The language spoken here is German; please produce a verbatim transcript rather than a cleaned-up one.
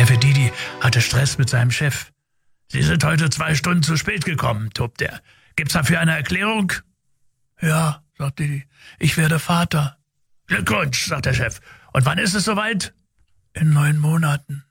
Neffe Didi hatte Stress mit seinem Chef. »Sie sind heute zwei Stunden zu spät gekommen«, tobt er. »Gibt's dafür eine Erklärung?« »Ja«, sagt Didi, »ich werde Vater.« »Glückwunsch«, sagt der Chef. »Und wann ist es soweit?« »In neun Monaten.«